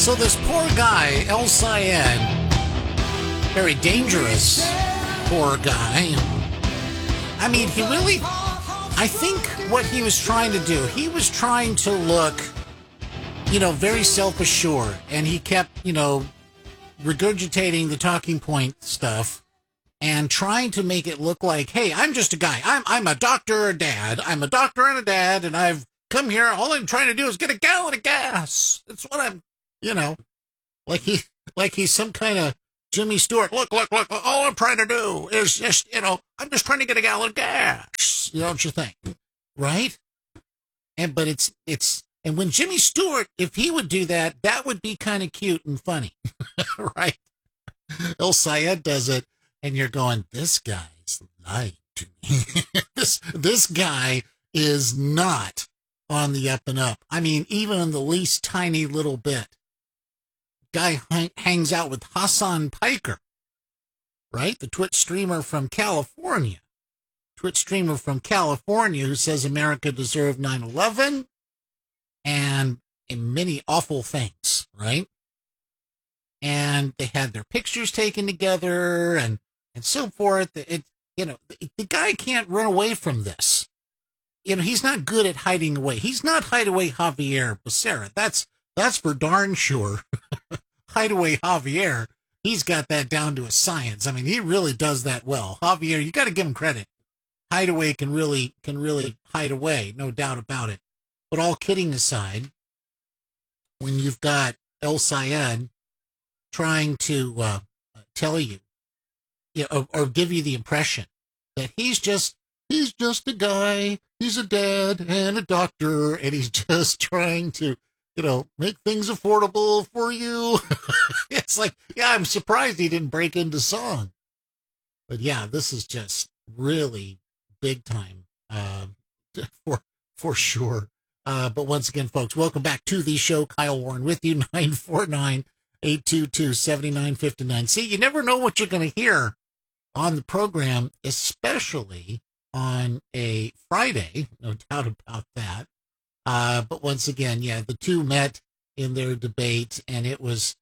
So this poor guy, El Sayed, very dangerous, poor guy. I mean, he really, I think what he was trying to do, he was trying to look, very self-assured. And he kept, regurgitating the talking point stuff and trying to make it look like, hey, I'm just a guy. I'm a doctor, a dad. I'm a doctor and a dad, and I've come here. All I'm trying to do is get a gallon of gas. That's what I'm, like he's some kind of Jimmy Stewart. Look. All I'm trying to do is just, I'm just trying to get a gallon of gas. Don't you think? Right? But and when Jimmy Stewart, if he would do that, that would be kind of cute and funny. Right? El Sayed does it, and you're going, this guy's lying to me. This guy is not on the up and up. I mean, even in the least tiny little bit. Guy hangs out with Hassan Piker, right? The Twitch streamer from California. Twitch streamer from California who says America deserved 9/11 and many awful things, right? And they had their pictures taken together and so forth. The guy can't run away from this. He's not good at hiding away. He's not Hideaway Javier Becerra. That's for darn sure. Hideaway Javier, he's got that down to a science. I mean, he really does that well. Javier, you got to give him credit. Hideaway can really hide away, no doubt about it. But all kidding aside, when you've got El Sayed trying to tell you, or give you the impression that he's just a guy, he's a dad and a doctor, and he's just trying to, make things affordable for you. It's like, yeah, I'm surprised he didn't break into song. But yeah, this is just really big time, for sure. But once again, folks, welcome back to the show. Kyle Warren with you, 949-822-7959. See, you never know what you're going to hear on the program, especially on a Friday, no doubt about that. But once again, yeah, the two met in their debate, and it was,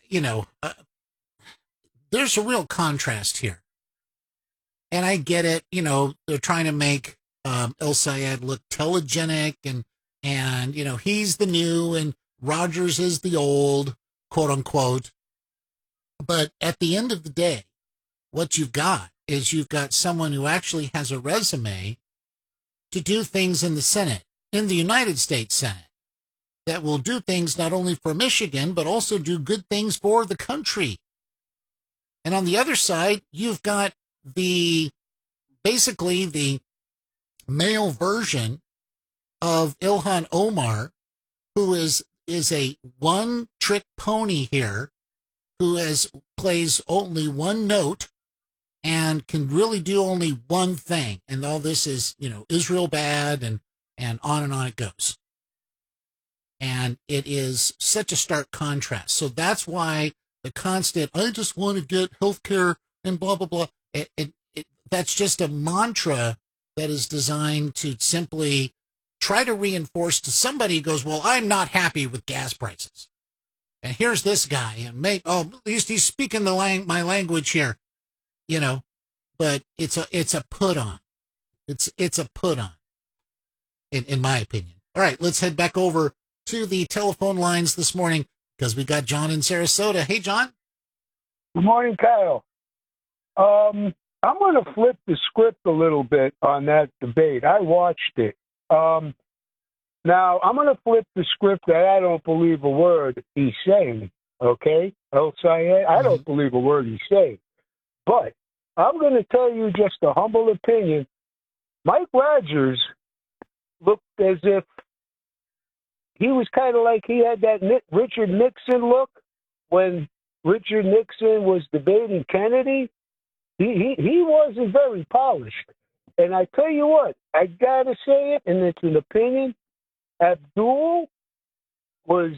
there's a real contrast here. And I get it, they're trying to make El Sayed look telegenic, and he's the new, and Rogers is the old, quote unquote. But at the end of the day, what you've got is you've got someone who actually has a resume to do things in the Senate, in the United States Senate, that will do things not only for Michigan, but also do good things for the country. And on the other side, you've got basically the male version of Ilhan Omar, who is a one-trick pony here, who plays only one note and can really do only one thing. And all this is, Israel bad, and on it goes. And it is such a stark contrast. So that's why the constant, I just want to get health care and blah, blah, blah. That's just a mantra that is designed to simply try to reinforce to somebody who goes, well, I'm not happy with gas prices. And here's this guy, and at least he's speaking my language here, but it's a put on. It's a put on, in my opinion. All right, let's head back over to the telephone lines this morning because we got John in Sarasota. Hey, John. Good morning, Kyle. I'm going to flip the script a little bit on that debate. I watched it. Now, I'm going to flip the script that I don't believe a word he's saying, okay? El Sayed, I don't believe a word he's saying. But I'm going to tell you just a humble opinion. Mike Rogers looked as if he was kind of like he had that Richard Nixon look when Richard Nixon was debating Kennedy. He wasn't very polished. And I tell you what, I got to say it, and it's an opinion, Abdul was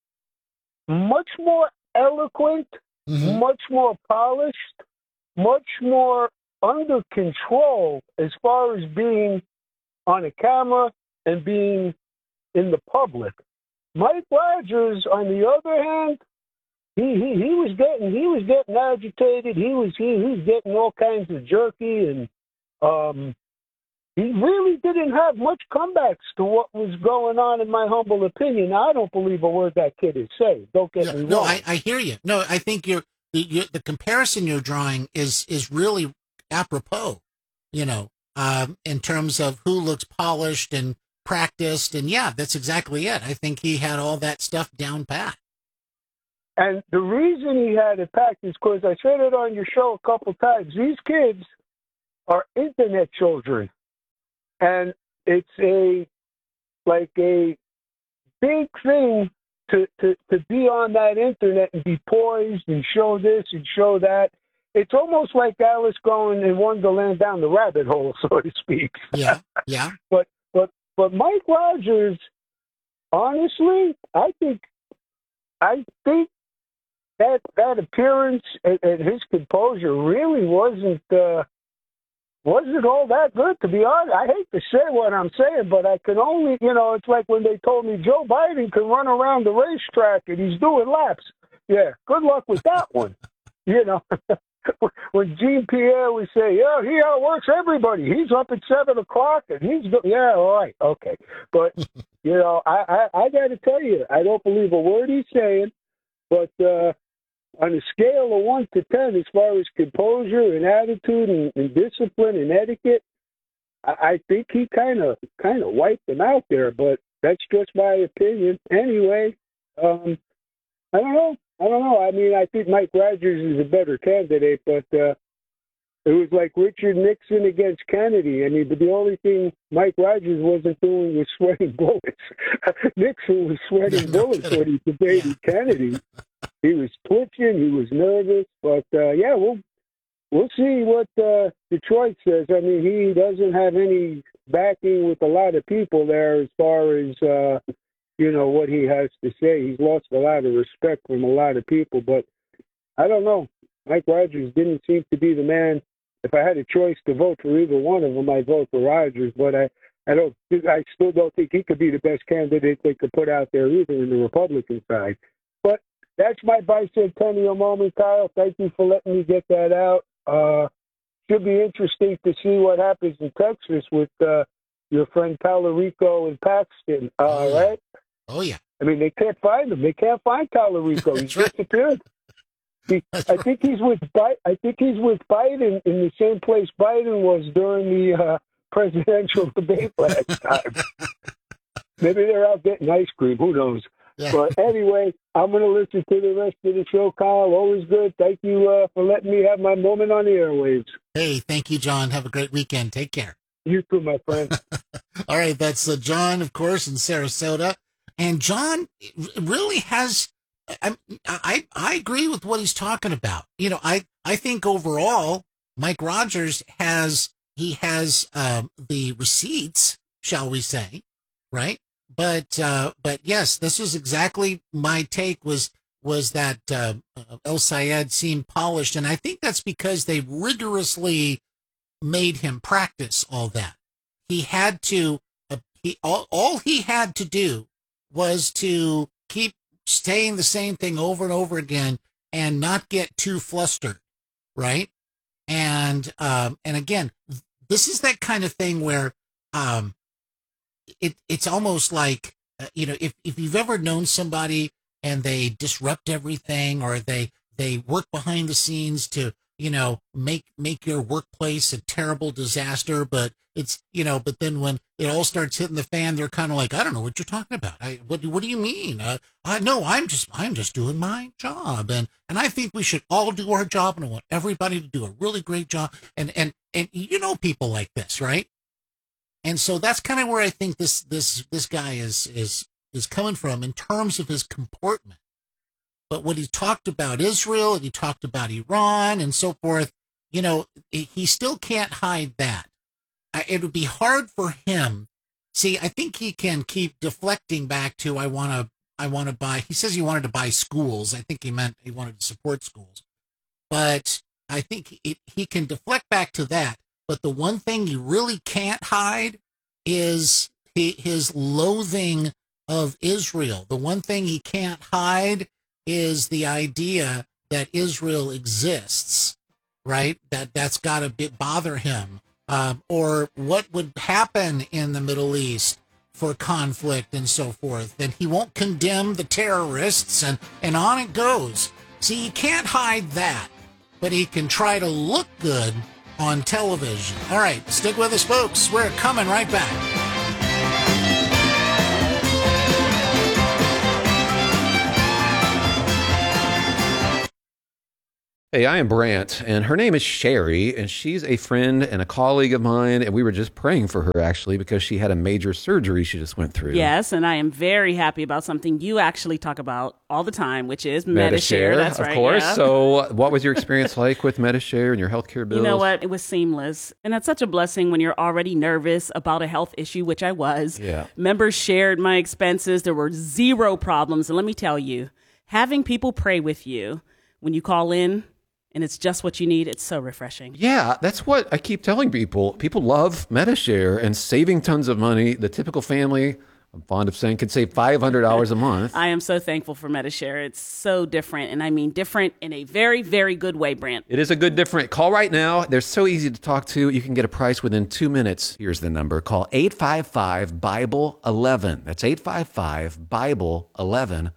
much more eloquent, much more polished, much more under control as far as being on a camera and being in the public Mike Rogers, on the other hand, he was getting agitated. He was getting all kinds of jerky, and he really didn't have much comebacks to what was going on, in my humble opinion. Now, I don't believe a word that kid is saying. Don't get me wrong. No, I hear you. No, I think the comparison you're drawing is really apropos, in terms of who looks polished and practiced. And yeah, that's exactly it. I think he had all that stuff down pat. And the reason he had it packed is because I said it on your show a couple times. These kids are internet children. And it's a big thing to be on that internet and be poised and show this and show that. It's almost like Alice going in Wonderland down the rabbit hole, so to speak. Yeah. But Mike Rogers, honestly, I think that appearance and his composure really wasn't all that good, to be honest. I hate to say what I'm saying, but I can only, it's like when they told me Joe Biden can run around the racetrack and he's doing laps. Yeah, good luck with that one. When Jean Pierre would say, yeah, he outworks everybody. He's up at 7 o'clock and yeah, all right, okay. But, I got to tell you, I don't believe a word he's saying, but on a scale of 1 to 10, as far as composure and attitude and discipline and etiquette, I think he kind of wiped them out there. But that's just my opinion. Anyway, I don't know. I mean, I think Mike Rogers is a better candidate, but it was like Richard Nixon against Kennedy. I mean, but the only thing Mike Rogers wasn't doing was sweating bullets. Nixon was sweating bullets when he debated Kennedy. He was twitching. He was nervous. But, yeah, we'll see what Detroit says. I mean, he doesn't have any backing with a lot of people there as far as, what he has to say. He's lost a lot of respect from a lot of people. But I don't know. Mike Rogers didn't seem to be the man. If I had a choice to vote for either one of them, I'd vote for Rogers. But I still don't think he could be the best candidate they could put out there either in the Republican side. But that's my bicentennial moment, Kyle. Thank you for letting me get that out. Should be interesting to see what happens in Texas with your friend Tallarico and Paxton, right? Oh, yeah. I mean, they can't find him. They can't find Tallarico. He's disappeared. I think he's with Biden in the same place Biden was during the presidential debate last time. Maybe they're out getting ice cream. Who knows? Yeah. But anyway, I'm going to listen to the rest of the show, Kyle. Always good. Thank you for letting me have my moment on the airwaves. Hey, thank you, John. Have a great weekend. Take care. You too, my friend. All right, that's John, of course, in Sarasota. And John really has, I agree with what he's talking about. I think overall, Mike Rogers has the receipts, shall we say, right? But yes, this is exactly my take was that El Sayed seemed polished. And I think that's because they rigorously made him practice all that. He had to, all he had to do was to keep saying the same thing over and over again and not get too flustered, right? And again, this is that kind of thing where it's almost like, if you've ever known somebody and they disrupt everything, or they work behind the scenes to, make your workplace a terrible disaster, but but then when it all starts hitting the fan, they're kind of like, I don't know what you're talking about. What do you mean? No, I'm just doing my job. And I think we should all do our job, and I want everybody to do a really great job. And people like this, right? And so that's kind of where I think this guy is coming from in terms of his comportment. But when he talked about Israel and he talked about Iran and so forth, he still can't hide that. It would be hard for him. See, I think he can keep deflecting back to, I want to buy, he says he wanted to buy schools. I think he meant he wanted to support schools. But I think he can deflect back to that. But the one thing you really can't hide is his loathing of Israel. The one thing he can't hide is the idea that Israel exists, right? That's got to bother him. Or what would happen in the Middle East for conflict and so forth. Then he won't condemn the terrorists, and on it goes. See, he can't hide that, but he can try to look good on television. All right, stick with us, folks. We're coming right back. Hey, I am Brant, and her name is Sherry, and she's a friend and a colleague of mine, and we were just praying for her, actually, because she had a major surgery she just went through. Yes, and I am very happy about something you actually talk about all the time, which is Medi-Share. That's right, of course. Yeah. So what was your experience like with Medi-Share and your healthcare bills? You know what? It was seamless, and that's such a blessing when you're already nervous about a health issue, which I was. Yeah. Members shared my expenses. There were zero problems, and let me tell you, having people pray with you when you call in, and it's just what you need, it's so refreshing. Yeah, that's what I keep telling people. People love Medi-Share and saving tons of money. The typical family, I'm fond of saying, could save $500 a month. I am so thankful for Medi-Share. It's so different, and I mean different in a very, very good way, Brant. It is a good different. Call right now. They're so easy to talk to. You can get a price within 2 minutes. Here's the number. Call 855-BIBLE-11. That's 855-BIBLE-11.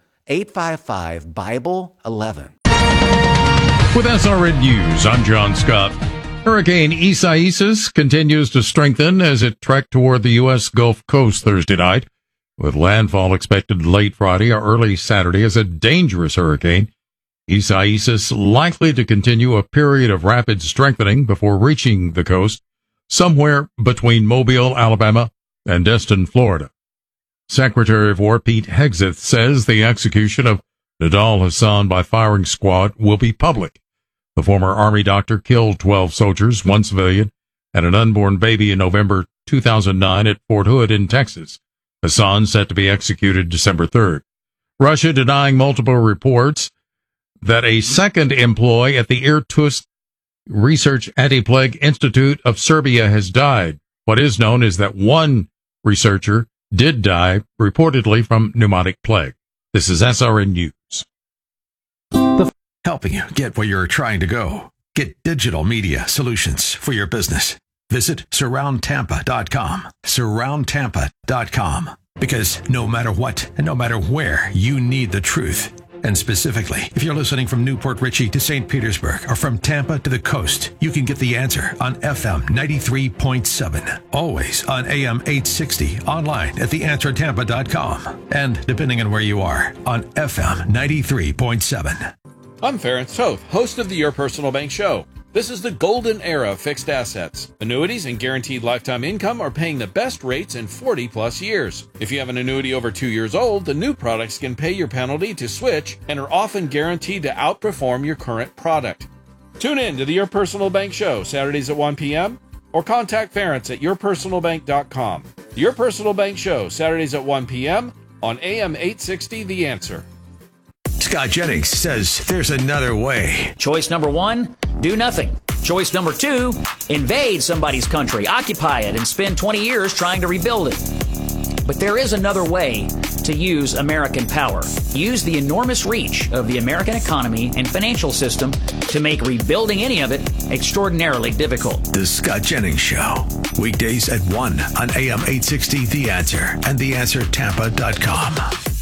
855-BIBLE-11. With SRN News, I'm John Scott. Hurricane Isaias continues to strengthen as it trekked toward the U.S. Gulf Coast Thursday night, with landfall expected late Friday or early Saturday as a dangerous hurricane. Isaias likely to continue a period of rapid strengthening before reaching the coast, somewhere between Mobile, Alabama, and Destin, Florida. Secretary of War Pete Hegseth says the execution of Nidal Hasan by firing squad will be public. The former Army doctor killed 12 soldiers, 1 civilian, and an unborn baby in November 2009 at Fort Hood in Texas. Hassan set to be executed December 3rd. Russia denying multiple reports that a second employee at the Irkutsk Research Anti-Plague Institute of Serbia has died. What is known is that one researcher did die, reportedly from pneumonia plague. This is SRN News. Helping you get where you're trying to go. Get digital media solutions for your business. Visit surroundtampa.com. Surroundtampa.com. Because no matter what and no matter where, you need the truth. And specifically, if you're listening from Newport Richey to St. Petersburg or from Tampa to the coast, you can get the answer on FM 93.7. Always on AM 860, online at theanswertampa.com. And depending on where you are, on FM 93.7. I'm Ference Toth, host of the Your Personal Bank Show. This is the golden era of fixed assets. Annuities and guaranteed lifetime income are paying the best rates in 40-plus years. If you have an annuity over 2 years old, the new products can pay your penalty to switch and are often guaranteed to outperform your current product. Tune in to the Your Personal Bank Show, Saturdays at 1 p.m., or contact Ference at yourpersonalbank.com. The Your Personal Bank Show, Saturdays at 1 p.m. on AM 860 The Answer. Scott Jennings says there's another way. Choice number 1, do nothing. Choice number 2, invade somebody's country, occupy it, and spend 20 years trying to rebuild it. But there is another way to use American power. Use the enormous reach of the American economy and financial system to make rebuilding any of it extraordinarily difficult. The Scott Jennings Show. Weekdays at 1 on AM 860 The Answer and theanswertampa.com.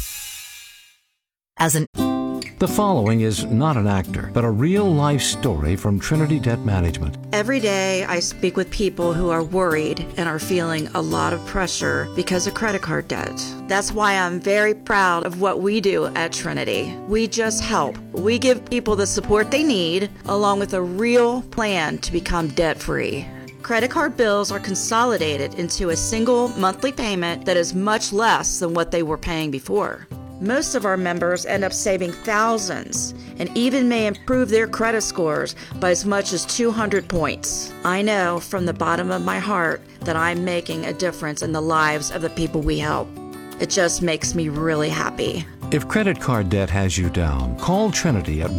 The following is not an actor, but a real-life story from Trinity Debt Management. Every day, I speak with people who are worried and are feeling a lot of pressure because of credit card debt. That's why I'm very proud of what we do at Trinity. We just help. We give people the support they need, along with a real plan to become debt-free. Credit card bills are consolidated into a single monthly payment that is much less than what they were paying before. Most of our members end up saving thousands and even may improve their credit scores by as much as 200 points. I know from the bottom of my heart that I'm making a difference in the lives of the people we help. It just makes me really happy. If credit card debt has you down, call Trinity at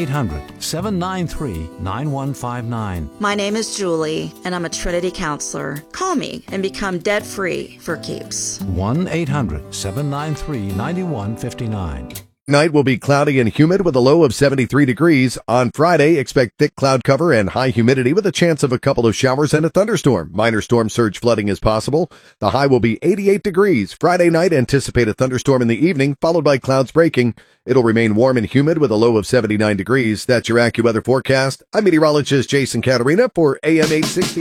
1-800-793-9159. My name is Julie, and I'm a Trinity counselor. Call me and become debt-free for keeps. 1-800-793-9159. Night will be cloudy and humid with a low of 73 degrees. On Friday, expect thick cloud cover and high humidity with a chance of a couple of showers and a thunderstorm. Minor storm surge flooding is possible. The high will be 88 degrees. Friday night, anticipate a thunderstorm in the evening, followed by clouds breaking. It'll remain warm and humid with a low of 79 degrees. That's your AccuWeather forecast. I'm meteorologist Jason Caterina for AM 860.